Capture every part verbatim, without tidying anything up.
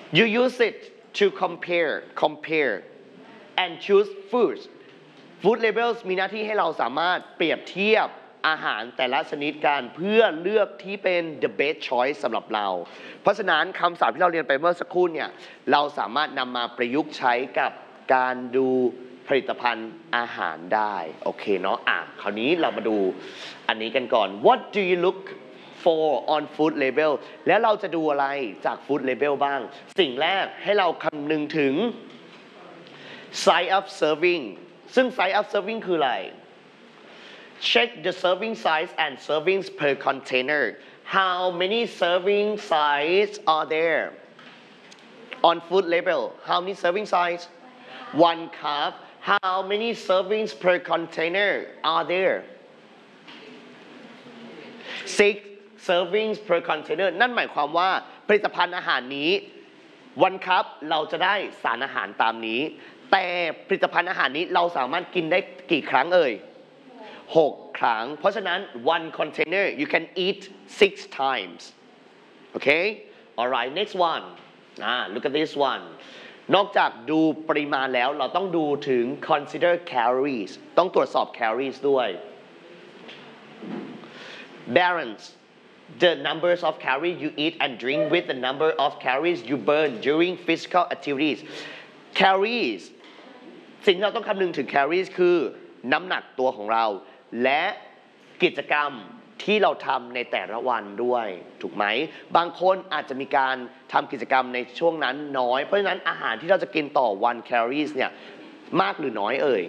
you use it to compare compare and choose foods food labels มีหน้าที่ให้เราสามารถเปรียบเทียบอาหารแต่ละชนิดกันเพื่อเลือกที่เป็น the best choice สำหรับเราเพราะฉะนั้นคำศัพท์ที่เราเรียนไปเมื่อสักครู่เนี่ยเราสามารถนำมาประยุกต์ใช้กับการดูผลิตภัณฑ์อาหารได้โอเคเนาะอ่ะคราวนี้เรามาดูอันนี้กันก่อน what do you look for on food label แล้วเราจะดูอะไรจาก food label บ้างสิ่งแรกให้เราคำนึงถึง size of serving ซึ่ง size of serving คืออะไร check the serving size and servings per container how many serving size are there on food label how many serving size one cup how many servings per container are there six servings per container นั่นหมายความว่าผลิตภัณฑ์อาหารนี้วันครับเราจะได้สารอาหารตามนี้แต่ผลิตภัณฑ์อาหารนี้เราสามารถกินได้กี่ครั้งเอ่ยหกครั้งเพราะฉะนั้น one container you can eat six times okay alright next one ah look at this one นอกจากดูปริมาณแล้วเราต้องดูถึง consider calories ต้องตรวจสอบ calories ด้วย balance the numbers of calories you eat and drink with the number of calories you burn during physical activities calories สิ่งที่เราต้องคำนึงถึง calories คือน้ำหนักตัวของเราและกิจกรรมที่เราทำในแต่ละวันด้วยถูกไหมบางคนอาจจะมีการทำกิจกรรมในช่วงนั้นน้อยเพราะฉะนั้นอาหารที่เราจะกินต่อวัน calories เนี่ยมากหรือน้อยเอ่ย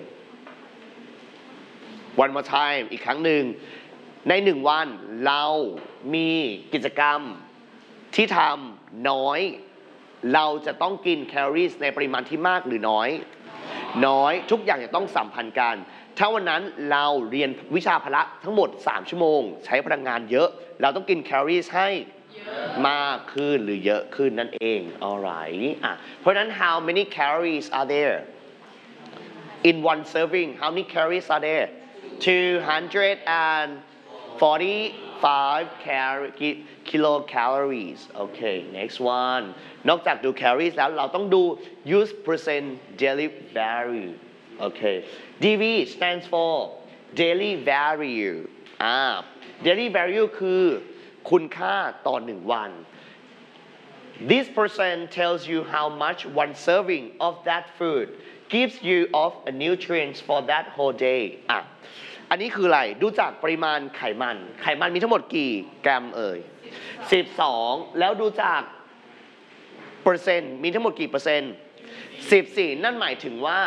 one more time อีกครั้งหนึ่งในหนึ่งวันเรามีกิจกรรมที่ทำน้อยเราจะต้องกินแคลอรี่ในปริมาณที่มากหรือน้อยน้อยทุกอย่างจะต้องสัมพันธ์กันถ้าวันนั้นเราเรียนวิชาพละทั้งหมดสามชั่วโมงใช้พลังงานเยอะเราต้องกินแคลอรี่ให้มากขึ้นหรือเยอะขึ้นนั่นเอง alright อ่ะเพราะฉะนั้น how many calories are there in one serving how many calories are there two hundred forty-five kilocalories okay next one นอกจากดู calories แล้วเราต้องดู use percent daily value okay ดี วี stands for daily value อ่า daily value คือคุณค่าต่อหนึ่งวัน this percent tells you how much one serving of that food gives you of a nutrients for that whole day อ่ะอันนี้คืออะไรดูจากปริมาณไขมันไขมันมีทั้งหมดกี่กรัมเอ่ยสิบสองแล้วดูจากเปอร์เซ็นต์มีทั้งหมดกี่เปอร์เซ็นต์สิบสี่นั่นหมายถึงว่า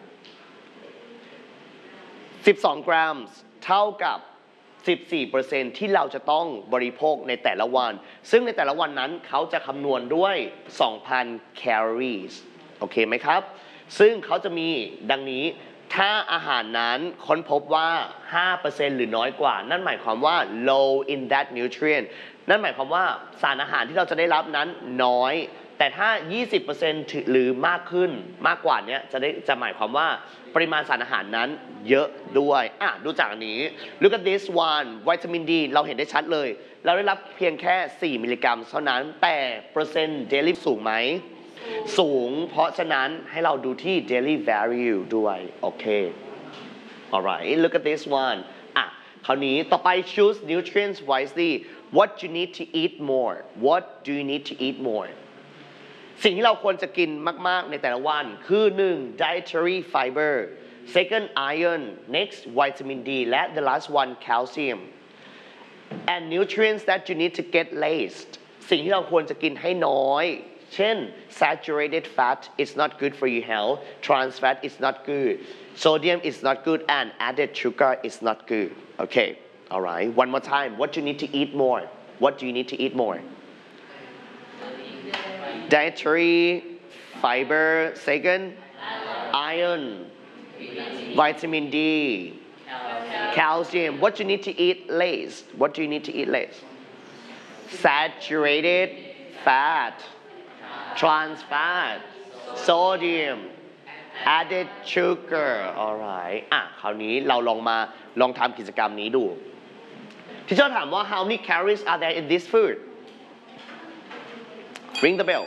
สิบสองกรัมเท่ากับ สิบสี่เปอร์เซ็นต์ ที่เราจะต้องบริโภคในแต่ละวันซึ่งในแต่ละวันนั้นเขาจะคำนวณด้วย สองพัน แคลอรี่โอเคไหมครับซึ่งเขาจะมีดังนี้ถ้าอาหารนั้นค้นพบว่า ห้าเปอร์เซ็นต์ หรือน้อยกว่านั่นหมายความว่า low in that nutrient นั่นหมายความว่าสารอาหารที่เราจะได้รับนั้นน้อยแต่ถ้า ยี่สิบเปอร์เซ็นต์ หรือมากขึ้นมากกว่านี้จะได้จะหมายความว่าปริมาณสารอาหารนั้นเยอะด้วยอ่ะดูจากอันนี้ look at this one วิตามิน D เราเห็นได้ชัดเลยเราได้รับเพียงแค่สี่มิลลิกรัมเท่านั้นแต่เปอร์เซ็นต์ daily สูงไหมสูงเพราะฉะนั้นให้เราดูที่ daily value ด้วยโอเค alright look at this one อ่ะคราวนี้ต่อไป choose nutrients wisely what you need to eat more what do you need to eat more สิ่งที่เราควรจะกินมากๆในแต่ละวันคือหนึ่ง dietary fiber second iron next vitamin D และ the last one calcium and nutrients that you need to get laced สิ่งที่เราควรจะกินให้น้อยเช่น saturated fat is not good for your health trans fat is not good sodium is not good and added sugar is not good okay alright one more time what you need to eat more what do you need to eat more dietary fiber second iron vitamin D calcium what you need to eat less what do you need to eat less saturated fat trans fat sodium added sugar alright อ่ะคราวนี้เราลองมาลองทำกิจกรรมนี้ดูที่เจ้าถามว่า how many calories are there in this food ring the bell